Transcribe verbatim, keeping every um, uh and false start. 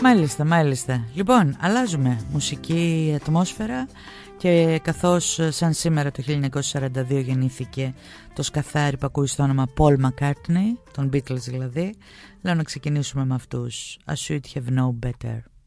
Μάλιστα, μάλιστα. Λοιπόν, αλλάζουμε μουσική ατμόσφαιρα και καθώς σαν σήμερα το χίλια εννιακόσια σαράντα δύο γεννήθηκε το σκαθάρι που ακούει στο όνομα Paul McCartney, των Beatles δηλαδή, λέω να ξεκινήσουμε με αυτούς. I should have known better.